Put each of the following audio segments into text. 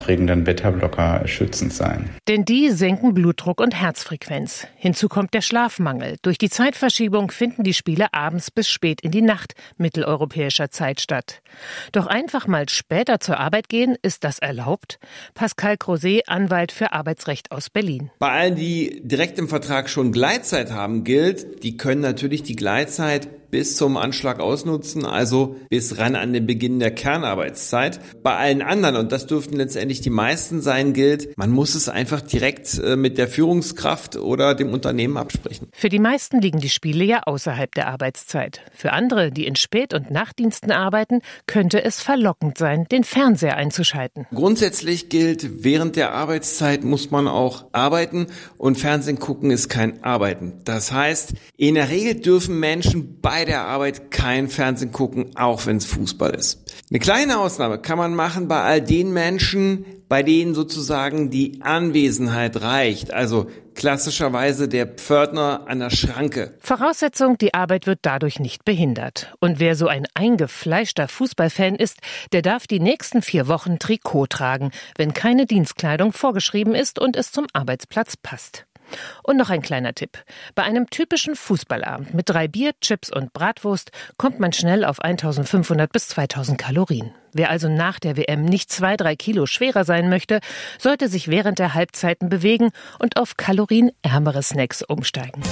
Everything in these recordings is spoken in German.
prägenden Beta-Blocker schützend sein. Denn die senken Blutdruck und Herzfrequenz. Hinzu kommt der Schlafmangel. Durch die Zeitverschiebung finden die Spiele abends bis spät in die Nacht mitteleuropäischer Zeit statt. Doch einfach mal später zur Arbeit gehen, ist das erlaubt? Pascal Crozet, Anwalt für Arbeitsrecht aus Berlin. Bei allen, die direkt im Vertrag schon Gleitzeit haben, gilt, die können natürlich die Gleitzeit bis zum Anschlag ausnutzen, also bis ran an den Beginn der Kernarbeitszeit. Bei allen anderen, und das dürften letztendlich die meisten sein, gilt, man muss es einfach direkt mit der Führungskraft oder dem Unternehmen absprechen. Für die meisten liegen die Spiele ja außerhalb der Arbeitszeit. Für andere, die in Spät- und Nachtdiensten arbeiten, könnte es verlockend sein, den Fernseher einzuschalten. Grundsätzlich gilt, während der Arbeitszeit muss man auch arbeiten und Fernsehen gucken ist kein Arbeiten. Das heißt, in der Regel dürfen Menschen bei der Arbeit kein Fernsehen gucken, auch wenn es Fußball ist. Eine kleine Ausnahme kann man machen bei all den Menschen, bei denen sozusagen die Anwesenheit reicht, also klassischerweise der Pförtner an der Schranke. Voraussetzung, die Arbeit wird dadurch nicht behindert. Und wer so ein eingefleischter Fußballfan ist, der darf die nächsten 4 Wochen Trikot tragen, wenn keine Dienstkleidung vorgeschrieben ist und es zum Arbeitsplatz passt. Und noch ein kleiner Tipp. Bei einem typischen Fußballabend mit 3 Bier, Chips und Bratwurst kommt man schnell auf 1500 bis 2000 Kalorien. Wer also nach der WM nicht 2-3 Kilo schwerer sein möchte, sollte sich während der Halbzeiten bewegen und auf kalorienärmere Snacks umsteigen.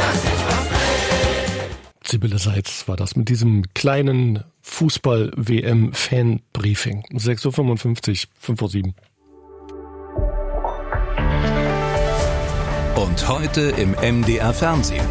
Sibylle Seitz war das mit diesem kleinen Fußball-WM-Fan-Briefing. 6.55 Uhr, 5:07 Uhr. Und heute im MDR Fernsehen.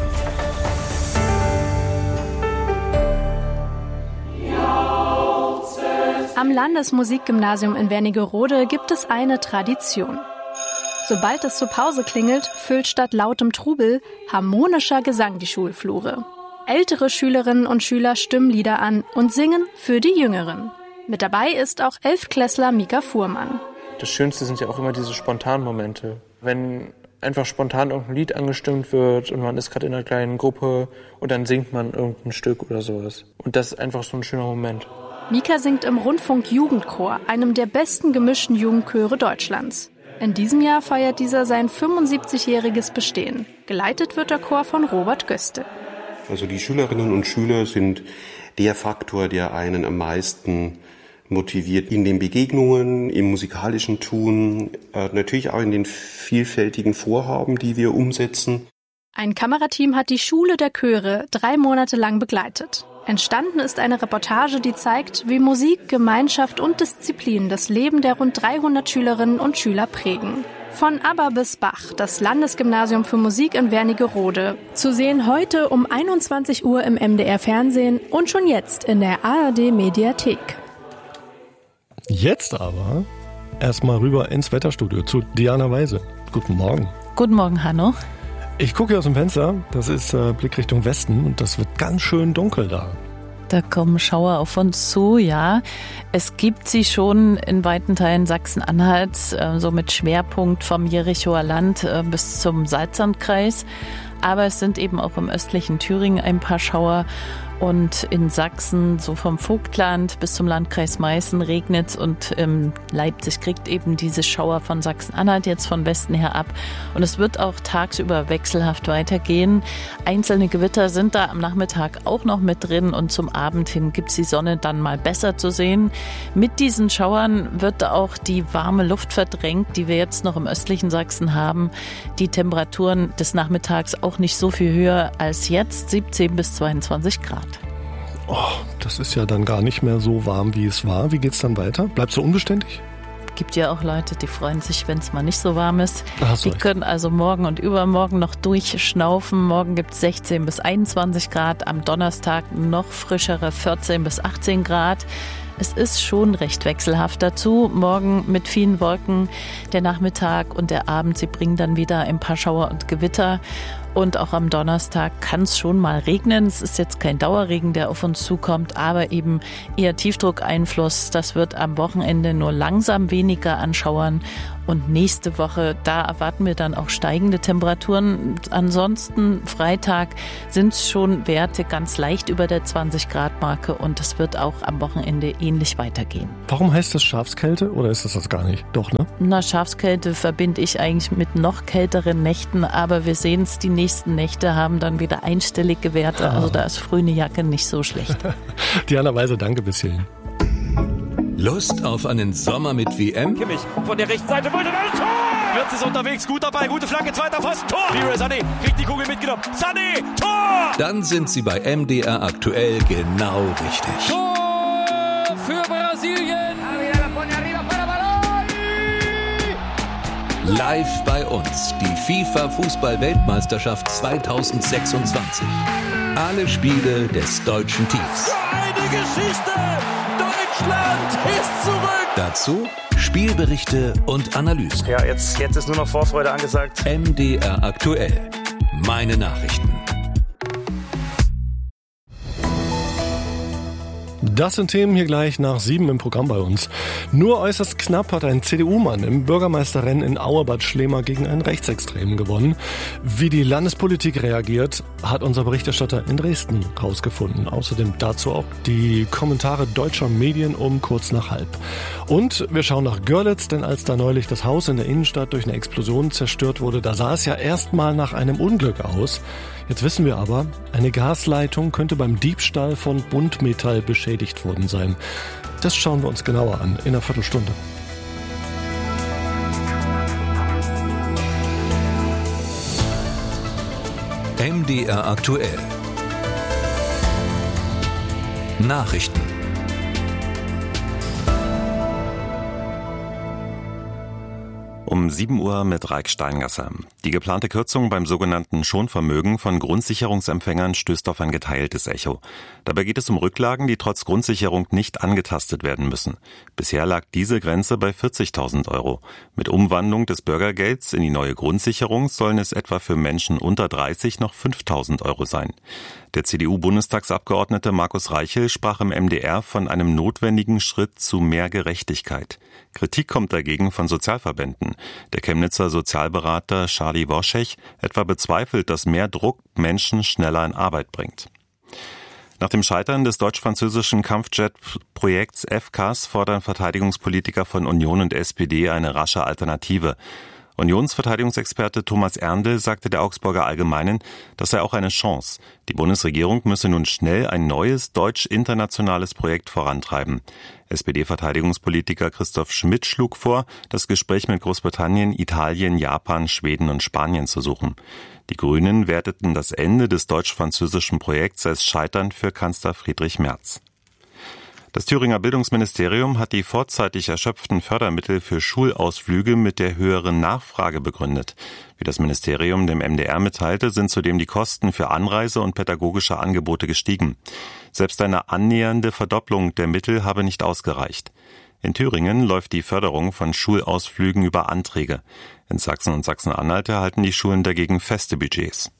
Am Landesmusikgymnasium in Wernigerode gibt es eine Tradition. Sobald es zur Pause klingelt, füllt statt lautem Trubel harmonischer Gesang die Schulflure. Ältere Schülerinnen und Schüler stimmen Lieder an und singen für die Jüngeren. Mit dabei ist auch 11-Klässler Mika Fuhrmann. Das Schönste sind ja auch immer diese spontanen Momente. Wenn einfach spontan irgendein Lied angestimmt wird und man ist gerade in einer kleinen Gruppe und dann singt man irgendein Stück oder sowas. Und das ist einfach so ein schöner Moment. Mika singt im Rundfunk-Jugendchor, einem der besten gemischten Jugendchöre Deutschlands. In diesem Jahr feiert dieser sein 75-jähriges Bestehen. Geleitet wird der Chor von Robert Göste. Also die Schülerinnen und Schüler sind der Faktor, der einen am meisten motiviert in den Begegnungen, im musikalischen Tun, natürlich auch in den vielfältigen Vorhaben, die wir umsetzen. Ein Kamerateam hat die Schule der Chöre 3 Monate lang begleitet. Entstanden ist eine Reportage, die zeigt, wie Musik, Gemeinschaft und Disziplin das Leben der rund 300 Schülerinnen und Schüler prägen. Von ABBA bis Bach, das Landesgymnasium für Musik in Wernigerode. Zu sehen heute um 21 Uhr im MDR Fernsehen und schon jetzt in der ARD Mediathek. Jetzt aber erstmal rüber ins Wetterstudio zu Diana Weise. Guten Morgen. Guten Morgen, Hanno. Ich gucke hier aus dem Fenster, das ist Blick Richtung Westen und das wird ganz schön dunkel da. Da kommen Schauer auf uns zu, ja. Es gibt sie schon in weiten Teilen Sachsen-Anhalts, so mit Schwerpunkt vom Jerichoer Land bis zum Salzsandkreis. Aber es sind eben auch im östlichen Thüringen ein paar Schauer. Und in Sachsen, so vom Vogtland bis zum Landkreis Meißen regnet's und Leipzig kriegt eben diese Schauer von Sachsen-Anhalt jetzt von Westen her ab. Und es wird auch tagsüber wechselhaft weitergehen. Einzelne Gewitter sind da am Nachmittag auch noch mit drin und zum Abend hin gibt's die Sonne dann mal besser zu sehen. Mit diesen Schauern wird auch die warme Luft verdrängt, die wir jetzt noch im östlichen Sachsen haben. Die Temperaturen des Nachmittags auch nicht so viel höher als jetzt, 17 bis 22 Grad. Oh, das ist ja dann gar nicht mehr so warm, wie es war. Wie geht's dann weiter? Bleibst du unbeständig? Gibt ja auch Leute, die freuen sich, wenn es mal nicht so warm ist. Die recht. können also morgen und übermorgen noch durchschnaufen. Morgen gibt es 16 bis 21 Grad, am Donnerstag noch frischere 14 bis 18 Grad. Es ist schon recht wechselhaft dazu. Morgen mit vielen Wolken, der Nachmittag und der Abend, sie bringen dann wieder ein paar Schauer und Gewitter. Und auch am Donnerstag kann es schon mal regnen. Es ist jetzt kein Dauerregen, der auf uns zukommt, aber eben eher Tiefdruckeinfluss. Das wird am Wochenende nur langsam weniger an Schauern Und nächste Woche, da erwarten wir dann auch steigende Temperaturen. Ansonsten Freitag sind es schon Werte ganz leicht über der 20-Grad-Marke und es wird auch am Wochenende ähnlich weitergehen. Warum heißt das Schafskälte oder ist das gar nicht? Doch, ne? Na, Schafskälte verbinde ich eigentlich mit noch kälteren Nächten, aber wir sehen es, die nächsten Nächte haben dann wieder einstellige Werte. Also da ist früh eine Jacke nicht so schlecht. Diana Weise, danke bis hierhin. Lust auf einen Sommer mit WM? Kimmich von der rechten Seite wollte ein Tor! Wirtz ist unterwegs, gut dabei, gute Flanke, zweiter Pfosten, Tor! Leroy Sané kriegt die Kugel mitgenommen. Sané, Tor! Dann sind Sie bei MDR aktuell genau richtig. Tor für Brasilien! Live bei uns, die FIFA-Fußball-Weltmeisterschaft 2026. Alle Spiele des deutschen Teams. Eine Geschichte! Deutschland ist zurück! Dazu Spielberichte und Analysen. Ja, jetzt ist nur noch Vorfreude angesagt. MDR aktuell. Meine Nachrichten. Das sind Themen hier gleich nach 7 im Programm bei uns. Nur äußerst knapp hat ein CDU-Mann im Bürgermeisterrennen in Auerbad Schlema gegen einen Rechtsextremen gewonnen. Wie die Landespolitik reagiert, hat unser Berichterstatter in Dresden rausgefunden. Außerdem dazu auch die Kommentare deutscher Medien um kurz nach 12:30. Und wir schauen nach Görlitz, denn als da neulich das Haus in der Innenstadt durch eine Explosion zerstört wurde, da sah es ja erstmal nach einem Unglück aus. Jetzt wissen wir aber, eine Gasleitung könnte beim Diebstahl von Buntmetall beschädigt worden sein. Das schauen wir uns genauer an in einer Viertelstunde. MDR aktuell. Nachrichten. Um 7 Uhr mit Raik Steingasser. Die geplante Kürzung beim sogenannten Schonvermögen von Grundsicherungsempfängern stößt auf ein geteiltes Echo. Dabei geht es um Rücklagen, die trotz Grundsicherung nicht angetastet werden müssen. Bisher lag diese Grenze bei 40.000 €. Mit Umwandlung des Bürgergelds in die neue Grundsicherung sollen es etwa für Menschen unter 30 noch 5.000 € sein. Der CDU-Bundestagsabgeordnete Markus Reichel sprach im MDR von einem notwendigen Schritt zu mehr Gerechtigkeit. Kritik kommt dagegen von Sozialverbänden. Der Chemnitzer Sozialberater Charlie Worschech etwa bezweifelt, dass mehr Druck Menschen schneller in Arbeit bringt. Nach dem Scheitern des deutsch-französischen Kampfjet-Projekts FCAS fordern Verteidigungspolitiker von Union und SPD eine rasche Alternative. Unionsverteidigungsexperte Thomas Erndl sagte der Augsburger Allgemeinen, das sei auch eine Chance. Die Bundesregierung müsse nun schnell ein neues deutsch-internationales Projekt vorantreiben. SPD-Verteidigungspolitiker Christoph Schmidt schlug vor, das Gespräch mit Großbritannien, Italien, Japan, Schweden und Spanien zu suchen. Die Grünen werteten das Ende des deutsch-französischen Projekts als Scheitern für Kanzler Friedrich Merz. Das Thüringer Bildungsministerium hat die vorzeitig erschöpften Fördermittel für Schulausflüge mit der höheren Nachfrage begründet. Wie das Ministerium dem MDR mitteilte, sind zudem die Kosten für Anreise und pädagogische Angebote gestiegen. Selbst eine annähernde Verdopplung der Mittel habe nicht ausgereicht. In Thüringen läuft die Förderung von Schulausflügen über Anträge. In Sachsen und Sachsen-Anhalt erhalten die Schulen dagegen feste Budgets.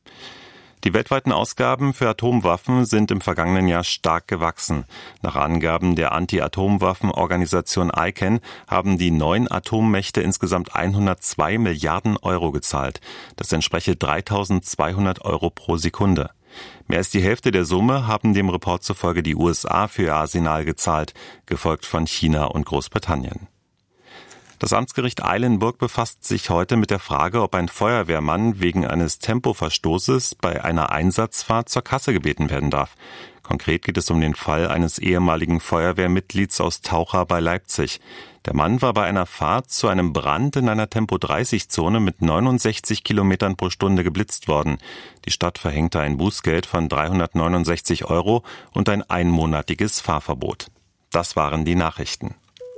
Die weltweiten Ausgaben für Atomwaffen sind im vergangenen Jahr stark gewachsen. Nach Angaben der Anti-Atomwaffen-Organisation ICAN haben die 9 Atommächte insgesamt 102 Milliarden € gezahlt. Das entspreche 3.200 € pro Sekunde. Mehr als die Hälfte der Summe haben dem Report zufolge die USA für ihr Arsenal gezahlt, gefolgt von China und Großbritannien. Das Amtsgericht Eilenburg befasst sich heute mit der Frage, ob ein Feuerwehrmann wegen eines Tempoverstoßes bei einer Einsatzfahrt zur Kasse gebeten werden darf. Konkret geht es um den Fall eines ehemaligen Feuerwehrmitglieds aus Taucher bei Leipzig. Der Mann war bei einer Fahrt zu einem Brand in einer Tempo-30-Zone mit 69 Kilometern pro Stunde geblitzt worden. Die Stadt verhängte ein Bußgeld von 369 € und ein einmonatiges Fahrverbot. Das waren die Nachrichten.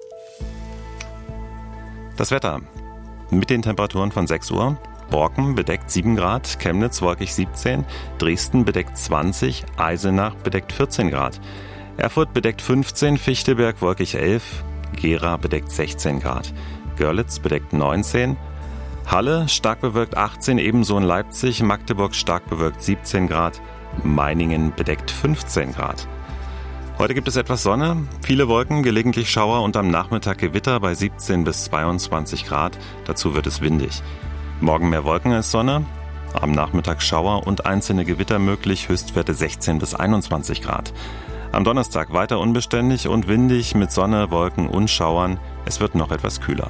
Das Wetter. Mit den Temperaturen von 6 Uhr. Borken bedeckt 7 Grad, Chemnitz wolkig 17, Dresden bedeckt 20, Eisenach bedeckt 14 Grad, Erfurt bedeckt 15, Fichtelberg wolkig 11, Gera bedeckt 16 Grad, Görlitz bedeckt 19, Halle stark bewölkt 18, ebenso in Leipzig, Magdeburg stark bewölkt 17 Grad, Meiningen bedeckt 15 Grad. Heute gibt es etwas Sonne, viele Wolken, gelegentlich Schauer und am Nachmittag Gewitter bei 17 bis 22 Grad. Dazu wird es windig. Morgen mehr Wolken als Sonne, am Nachmittag Schauer und einzelne Gewitter möglich, Höchstwerte 16 bis 21 Grad. Am Donnerstag weiter unbeständig und windig mit Sonne, Wolken und Schauern. Es wird noch etwas kühler.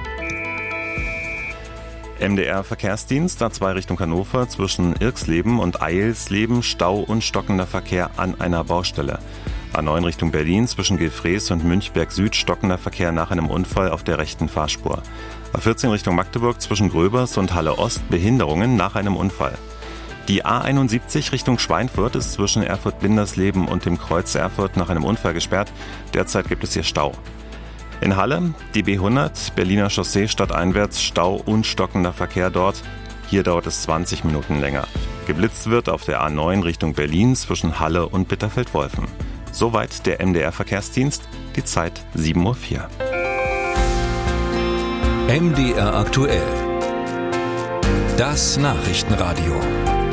MDR-Verkehrsdienst A2 Richtung Hannover zwischen Irxleben und Eilsleben, Stau und stockender Verkehr an einer Baustelle. A9 Richtung Berlin zwischen Gefrees und Münchberg Süd, stockender Verkehr nach einem Unfall auf der rechten Fahrspur. A14 Richtung Magdeburg zwischen Gröbers und Halle Ost, Behinderungen nach einem Unfall. Die A71 Richtung Schweinfurt ist zwischen Erfurt-Bindersleben und dem Kreuz Erfurt nach einem Unfall gesperrt. Derzeit gibt es hier Stau. In Halle die B100, Berliner Chaussee stadteinwärts, Stau und stockender Verkehr dort. Hier dauert es 20 Minuten länger. Geblitzt wird auf der A9 Richtung Berlin zwischen Halle und Bitterfeld-Wolfen. Soweit der MDR-Verkehrsdienst, die Zeit 7:04 Uhr. MDR aktuell. Das Nachrichtenradio.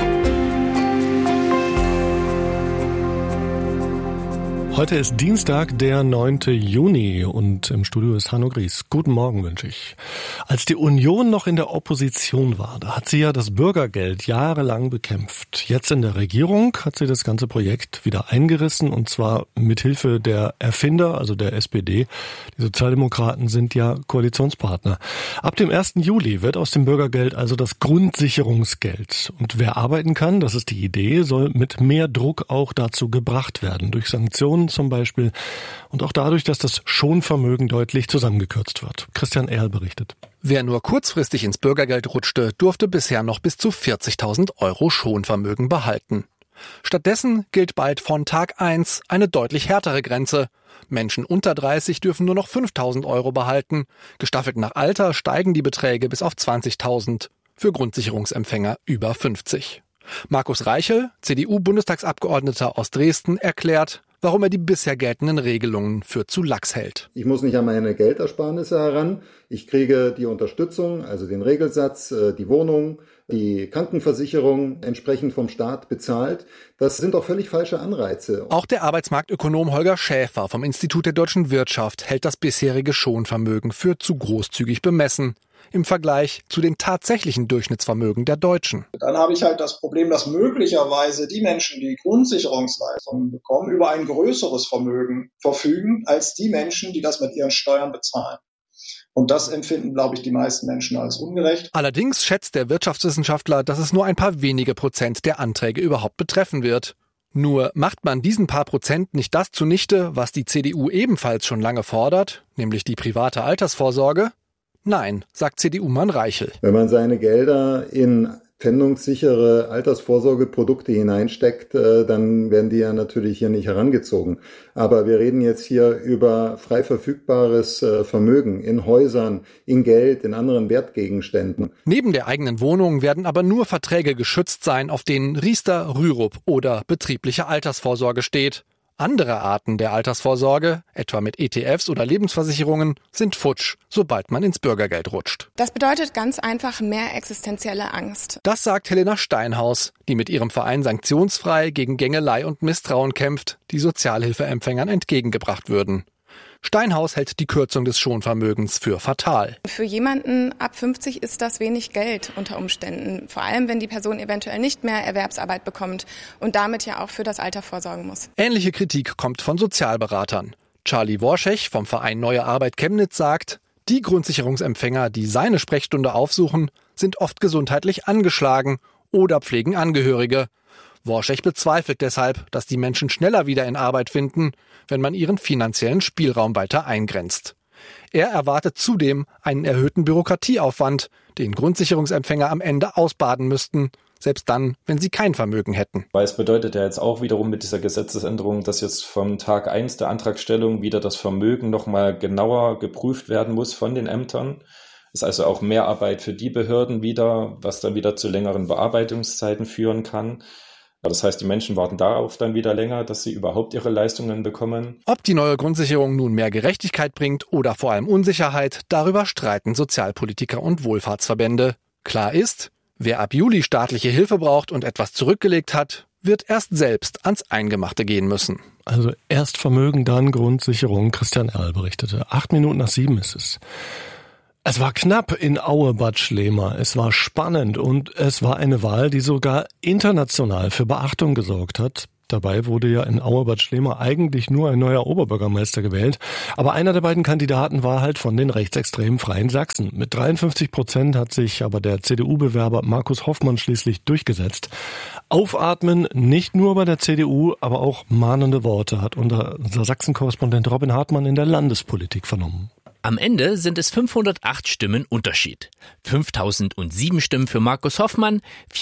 Heute ist Dienstag, der 9. Juni und im Studio ist Hanno Gries. Guten Morgen wünsche ich. Als die Union noch in der Opposition war, da hat sie ja das Bürgergeld jahrelang bekämpft. Jetzt in der Regierung hat sie das ganze Projekt wieder eingerissen und zwar mit Hilfe der Erfinder, also der SPD. Die Sozialdemokraten sind ja Koalitionspartner. Ab dem 1. Juli wird aus dem Bürgergeld also das Grundsicherungsgeld. Und wer arbeiten kann, das ist die Idee, soll mit mehr Druck auch dazu gebracht werden. Durch Sanktionen zum Beispiel und auch dadurch, dass das Schonvermögen deutlich zusammengekürzt wird. Christian Erl berichtet. Wer nur kurzfristig ins Bürgergeld rutschte, durfte bisher noch bis zu 40.000 € Schonvermögen behalten. Stattdessen gilt bald von Tag 1 eine deutlich härtere Grenze. Menschen unter 30 dürfen nur noch 5.000 € behalten. Gestaffelt nach Alter steigen die Beträge bis auf 20.000 für Grundsicherungsempfänger über 50. Markus Reichel, CDU-Bundestagsabgeordneter aus Dresden, erklärt, warum er die bisher geltenden Regelungen für zu lax hält. Ich muss nicht an meine Geldersparnisse heran. Ich kriege die Unterstützung, also den Regelsatz, die Wohnung, die Krankenversicherung entsprechend vom Staat bezahlt. Das sind doch völlig falsche Anreize. Auch der Arbeitsmarktökonom Holger Schäfer vom Institut der deutschen Wirtschaft hält das bisherige Schonvermögen für zu großzügig bemessen im Vergleich zu den tatsächlichen Durchschnittsvermögen der Deutschen. Dann habe ich halt das Problem, dass möglicherweise die Menschen, die Grundsicherungsleistungen bekommen, über ein größeres Vermögen verfügen als die Menschen, die das mit ihren Steuern bezahlen. Und das empfinden, glaube ich, die meisten Menschen als ungerecht. Allerdings schätzt der Wirtschaftswissenschaftler, dass es nur ein paar wenige Prozent der Anträge überhaupt betreffen wird. Nur macht man diesen paar Prozent nicht das zunichte, was die CDU ebenfalls schon lange fordert, nämlich die private Altersvorsorge? Nein, sagt CDU-Mann Reichel. Wenn man seine Gelder in pfändungssichere Altersvorsorgeprodukte hineinsteckt, dann werden die ja natürlich hier nicht herangezogen. Aber wir reden jetzt hier über frei verfügbares Vermögen in Häusern, in Geld, in anderen Wertgegenständen. Neben der eigenen Wohnung werden aber nur Verträge geschützt sein, auf denen Riester, Rürup oder betriebliche Altersvorsorge steht. Andere Arten der Altersvorsorge, etwa mit ETFs oder Lebensversicherungen, sind futsch, sobald man ins Bürgergeld rutscht. Das bedeutet ganz einfach mehr existenzielle Angst. Das sagt Helena Steinhaus, die mit ihrem Verein Sanktionsfrei gegen Gängelei und Misstrauen kämpft, die Sozialhilfeempfängern entgegengebracht würden. Steinhaus hält die Kürzung des Schonvermögens für fatal. Für jemanden ab 50 ist das wenig Geld unter Umständen. Vor allem, wenn die Person eventuell nicht mehr Erwerbsarbeit bekommt und damit ja auch für das Alter vorsorgen muss. Ähnliche Kritik kommt von Sozialberatern. Charlie Worschech vom Verein Neue Arbeit Chemnitz sagt, die Grundsicherungsempfänger, die seine Sprechstunde aufsuchen, sind oft gesundheitlich angeschlagen oder pflegen Angehörige. Worschech bezweifelt deshalb, dass die Menschen schneller wieder in Arbeit finden, wenn man ihren finanziellen Spielraum weiter eingrenzt. Er erwartet zudem einen erhöhten Bürokratieaufwand, den Grundsicherungsempfänger am Ende ausbaden müssten, selbst dann, wenn sie kein Vermögen hätten. Weil es bedeutet ja jetzt auch wiederum mit dieser Gesetzesänderung, dass jetzt vom Tag 1 der Antragstellung wieder das Vermögen nochmal genauer geprüft werden muss von den Ämtern. Ist also auch mehr Arbeit für die Behörden wieder, was dann wieder zu längeren Bearbeitungszeiten führen kann. Das heißt, die Menschen warten darauf dann wieder länger, dass sie überhaupt ihre Leistungen bekommen. Ob die neue Grundsicherung nun mehr Gerechtigkeit bringt oder vor allem Unsicherheit, darüber streiten Sozialpolitiker und Wohlfahrtsverbände. Klar ist, wer ab Juli staatliche Hilfe braucht und etwas zurückgelegt hat, wird erst selbst ans Eingemachte gehen müssen. Also erst Vermögen, dann Grundsicherung. Christian Erl berichtete. 8:07 ist es. Es war knapp in Aue-Bad Schlema. Es war spannend und es war eine Wahl, die sogar international für Beachtung gesorgt hat. Dabei wurde ja in Aue-Bad Schlema eigentlich nur ein neuer Oberbürgermeister gewählt. Aber einer der beiden Kandidaten war halt von den rechtsextremen Freien Sachsen. Mit 53% hat sich aber der CDU-Bewerber Markus Hoffmann schließlich durchgesetzt. Aufatmen nicht nur bei der CDU, aber auch mahnende Worte hat unser Sachsen-Korrespondent Robin Hartmann in der Landespolitik vernommen. Am Ende sind es 508 Stimmen Unterschied. 5.007 Stimmen für Markus Hoffmann,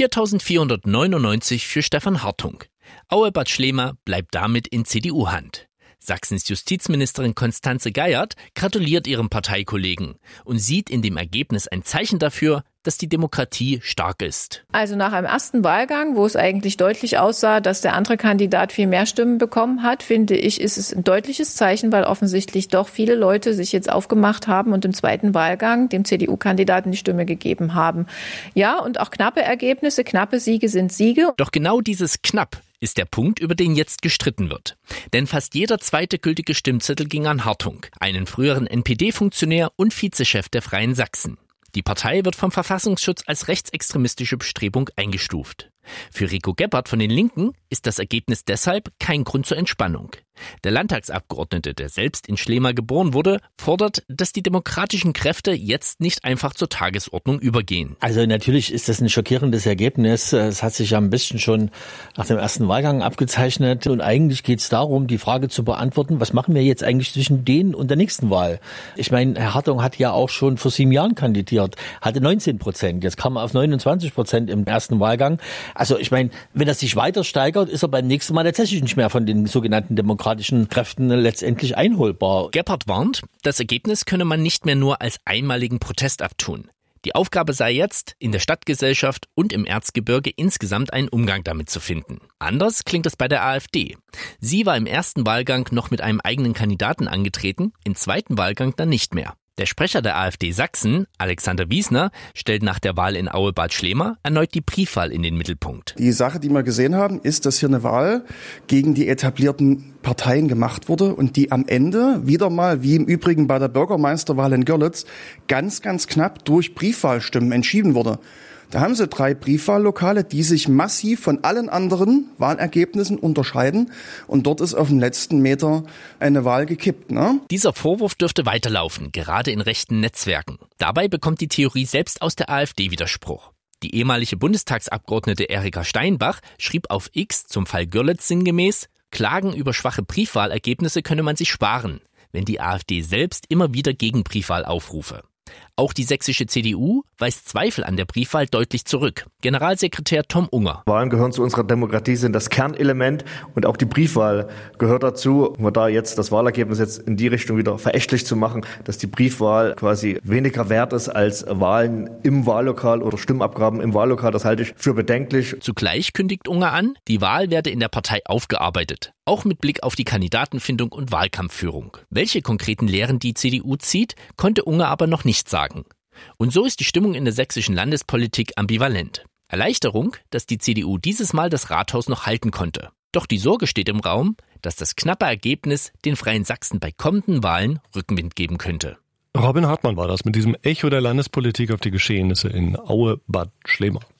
4.499 für Stefan Hartung. Aue-Bad Schlema bleibt damit in CDU-Hand. Sachsens Justizministerin Constanze Geiert gratuliert ihrem Parteikollegen und sieht in dem Ergebnis ein Zeichen dafür, dass die Demokratie stark ist. Also nach einem ersten Wahlgang, wo es eigentlich deutlich aussah, dass der andere Kandidat viel mehr Stimmen bekommen hat, finde ich, ist es ein deutliches Zeichen, weil offensichtlich doch viele Leute sich jetzt aufgemacht haben und im zweiten Wahlgang dem CDU-Kandidaten die Stimme gegeben haben. Ja, und auch knappe Ergebnisse, knappe Siege sind Siege. Doch genau dieses Knapp ist der Punkt, über den jetzt gestritten wird. Denn fast jeder zweite gültige Stimmzettel ging an Hartung, einen früheren NPD-Funktionär und Vizechef der Freien Sachsen. Die Partei wird vom Verfassungsschutz als rechtsextremistische Bestrebung eingestuft. Für Rico Gebhardt von den Linken ist das Ergebnis deshalb kein Grund zur Entspannung. Der Landtagsabgeordnete, der selbst in Schlema geboren wurde, fordert, dass die demokratischen Kräfte jetzt nicht einfach zur Tagesordnung übergehen. Also natürlich ist das ein schockierendes Ergebnis. Es hat sich ja ein bisschen schon nach dem ersten Wahlgang abgezeichnet. Und eigentlich geht es darum, die Frage zu beantworten, was machen wir jetzt eigentlich zwischen denen und der nächsten Wahl? Ich meine, Herr Hartung hat ja auch schon vor 7 Jahren kandidiert, hatte 19%. Jetzt kam er auf 29% im ersten Wahlgang. Also ich meine, wenn er sich weiter steigert, ist er beim nächsten Mal tatsächlich nicht mehr von den sogenannten demokratischen Kräften letztendlich einholbar. Gebhardt warnt, das Ergebnis könne man nicht mehr nur als einmaligen Protest abtun. Die Aufgabe sei jetzt, in der Stadtgesellschaft und im Erzgebirge insgesamt einen Umgang damit zu finden. Anders klingt es bei der AfD. Sie war im ersten Wahlgang noch mit einem eigenen Kandidaten angetreten, im zweiten Wahlgang dann nicht mehr. Der Sprecher der AfD Sachsen, Alexander Wiesner, stellt nach der Wahl in Aue-Bad Schlema erneut die Briefwahl in den Mittelpunkt. Die Sache, die wir gesehen haben, ist, dass hier eine Wahl gegen die etablierten Parteien gemacht wurde und die am Ende wieder mal, wie im Übrigen bei der Bürgermeisterwahl in Görlitz, ganz, ganz knapp durch Briefwahlstimmen entschieden wurde. Da haben sie 3 Briefwahllokale, die sich massiv von allen anderen Wahlergebnissen unterscheiden. Und dort ist auf dem letzten Meter eine Wahl gekippt. Ne? Dieser Vorwurf dürfte weiterlaufen, gerade in rechten Netzwerken. Dabei bekommt die Theorie selbst aus der AfD Widerspruch. Die ehemalige Bundestagsabgeordnete Erika Steinbach schrieb auf X zum Fall Görlitz sinngemäß: Klagen über schwache Briefwahlergebnisse könne man sich sparen, wenn die AfD selbst immer wieder gegen Briefwahl aufrufe. Auch die sächsische CDU weist Zweifel an der Briefwahl deutlich zurück. Generalsekretär Tom Unger. Wahlen gehören zu unserer Demokratie, sind das Kernelement und auch die Briefwahl gehört dazu. Um da jetzt das Wahlergebnis jetzt in die Richtung wieder verächtlich zu machen, dass die Briefwahl quasi weniger wert ist als Wahlen im Wahllokal oder Stimmabgaben im Wahllokal, das halte ich für bedenklich. Zugleich kündigt Unger an, die Wahl werde in der Partei aufgearbeitet. Auch mit Blick auf die Kandidatenfindung und Wahlkampfführung. Welche konkreten Lehren die CDU zieht, konnte Unger aber noch nicht sagen. Und so ist die Stimmung in der sächsischen Landespolitik ambivalent. Erleichterung, dass die CDU dieses Mal das Rathaus noch halten konnte. Doch die Sorge steht im Raum, dass das knappe Ergebnis den Freien Sachsen bei kommenden Wahlen Rückenwind geben könnte. Robin Hartmann war das mit diesem Echo der Landespolitik auf die Geschehnisse in Aue-Bad Schlema.